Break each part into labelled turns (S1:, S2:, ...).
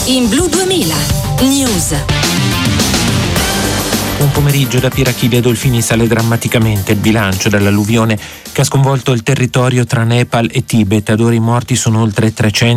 S1: in Blu 2000 News.
S2: Un pomeriggio da Pirachili e Dolfini sale drammaticamente il bilancio dell'alluvione che ha sconvolto il territorio tra Nepal e Tibet. Ad ora i morti sono oltre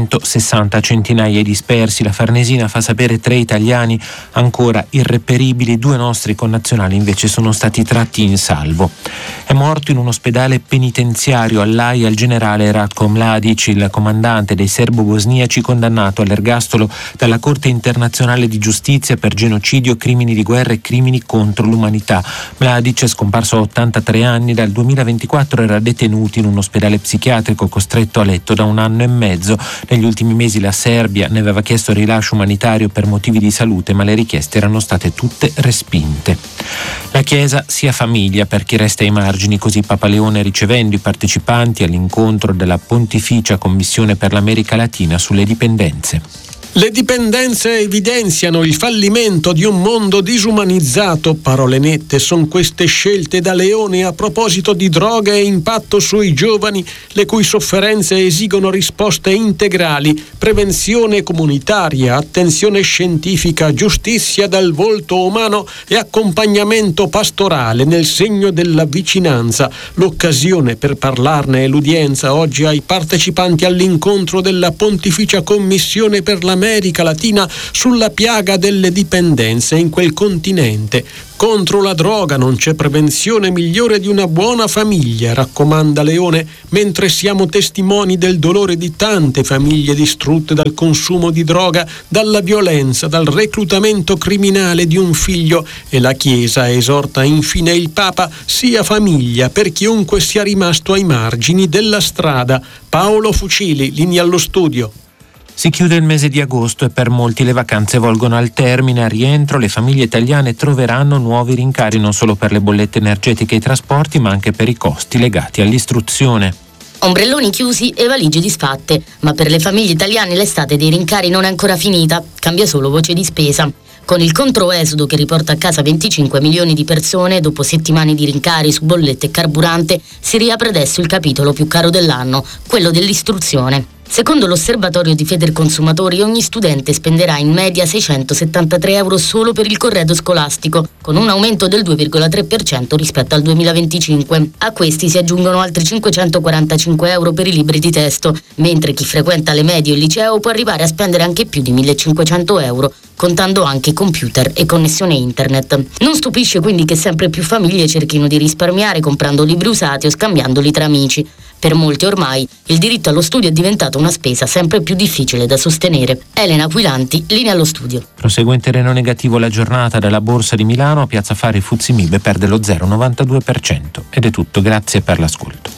S2: 360, centinaia i dispersi. La Farnesina fa sapere 3 italiani ancora irreperibili, 2 nostri connazionali invece sono stati tratti in salvo. È morto in un ospedale penitenziario all'Aia il generale Ratko Mladic, il comandante dei serbo-bosniaci condannato all'ergastolo dalla Corte internazionale di giustizia per genocidio, crimini di guerra e crimini contro l'umanità. Mladic è scomparso a 83 anni, dal 2024 era detenuto in un ospedale psichiatrico, costretto a letto da 1 anno e mezzo. Negli ultimi mesi la Serbia ne aveva chiesto il rilascio umanitario per motivi di salute, ma le richieste erano state tutte respinte. La Chiesa sia famiglia per chi resta ai margini, così Papa Leone ricevendo i partecipanti all'incontro della Pontificia Commissione per l'America Latina sulle dipendenze.
S3: Le dipendenze evidenziano il fallimento di un mondo disumanizzato. Parole nette sono queste scelte da Leone a proposito di droga e impatto sui giovani, le cui sofferenze esigono risposte integrali, prevenzione comunitaria, attenzione scientifica, giustizia dal volto umano e accompagnamento pastorale nel segno della vicinanza. L'occasione per parlarne è l'udienza oggi ai partecipanti all'incontro della Pontificia Commissione per l'America Latina sulla piaga delle dipendenze in quel continente. Contro la droga non c'è prevenzione migliore di una buona famiglia, raccomanda Leone, mentre siamo testimoni del dolore di tante famiglie distrutte dal consumo di droga, dalla violenza, dal reclutamento criminale di un figlio, e la Chiesa esorta infine il Papa sia famiglia per chiunque sia rimasto ai margini della strada. Paolo Fucili, linea allo studio.
S2: Si chiude il mese di agosto e per molti le vacanze volgono al termine. A rientro le famiglie italiane troveranno nuovi rincari non solo per le bollette energetiche e i trasporti, ma anche per i costi legati all'istruzione.
S4: Ombrelloni chiusi e valigie disfatte, ma per le famiglie italiane l'estate dei rincari non è ancora finita, cambia solo voce di spesa. Con il controesodo che riporta a casa 25 milioni di persone, dopo settimane di rincari su bollette e carburante, si riapre adesso il capitolo più caro dell'anno, quello dell'istruzione. Secondo l'osservatorio di Federconsumatori, ogni studente spenderà in media 673 euro solo per il corredo scolastico, con un aumento del 2,3% rispetto al 2025. A questi si aggiungono altri 545 euro per i libri di testo, mentre chi frequenta le medie o il liceo può arrivare a spendere anche più di 1.500 euro, contando anche computer e connessione internet. Non stupisce quindi che sempre più famiglie cerchino di risparmiare comprando libri usati o scambiandoli tra amici. Per molti ormai il diritto allo studio è diventato una spesa sempre più difficile da sostenere. Elena Aquilanti, linea allo studio.
S2: Prosegue in terreno negativo la giornata della Borsa di Milano. A Piazza Affari FTSE MIB perde lo 0,92%. Ed è tutto, grazie per l'ascolto.